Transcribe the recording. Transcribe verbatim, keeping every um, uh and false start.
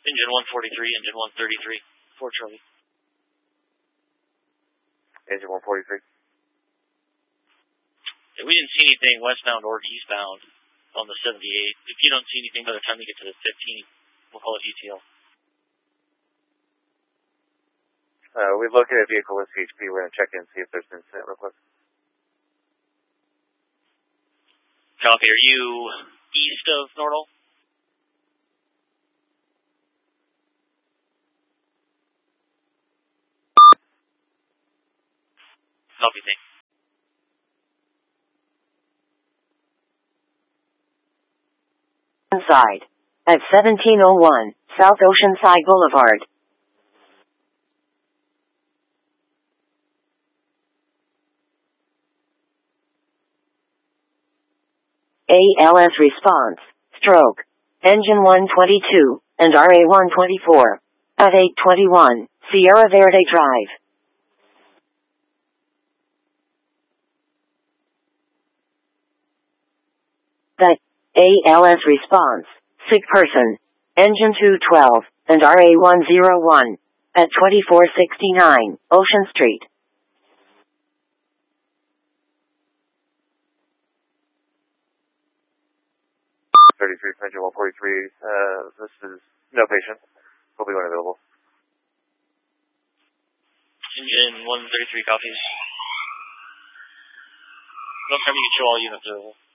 Engine one forty-three, engine one thirty-three, Fort Charlie. Engine one forty-three. Yeah, we didn't see anything westbound or eastbound on the seventy-eight. If you don't see anything by the time you get to the fifteen, we'll call it E T L. Uh, we located a vehicle with C H P. We're going to check in and see if there's an incident real quick. Copy. Are you east of Nordal? Copy, thank you. Inside. At seventeen oh one, South Oceanside Boulevard. A L S response, stroke. Engine one twenty-two, and R A one twenty-four. At eight twenty-one, Sierra Verde Drive. The A L S response, sick person. Engine two twelve, and R A one oh one. At twenty-four sixty-nine, Ocean Street. thirty-three, engine one forty-three. Uh, this is no patient. Will be unavailable. Engine one thirty-three copies. No time you can show all units available.